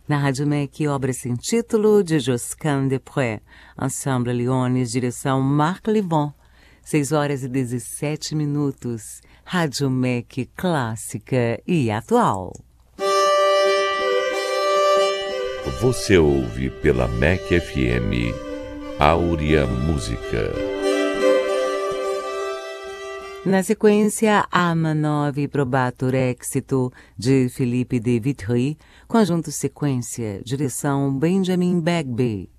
Na Rádio MEC, obra sem título de Josquin Desprez, Ensemble Lyonnes, direção Marc Livon. 6h17. Rádio MEC clássica e atual. Você ouve pela MEC FM Áurea Música. Na sequência, Ama 9 Probatur Éxito, de Philippe de Vitry, conjunto sequência, direção Benjamin Bagby.